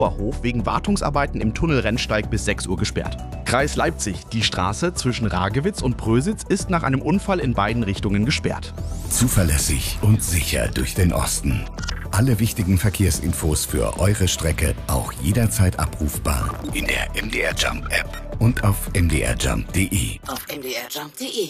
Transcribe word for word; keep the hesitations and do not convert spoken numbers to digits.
Hof wegen Wartungsarbeiten im Tunnel Rennsteig bis sechs Uhr gesperrt. Kreis Leipzig. Die Straße zwischen Ragewitz und Prösitz ist nach einem Unfall in beiden Richtungen gesperrt. Zuverlässig und sicher durch den Osten. Alle wichtigen Verkehrsinfos für eure Strecke auch jederzeit abrufbar in der M D R Jump App und auf m d r jump punkt d e. Auf m d r jump punkt d e.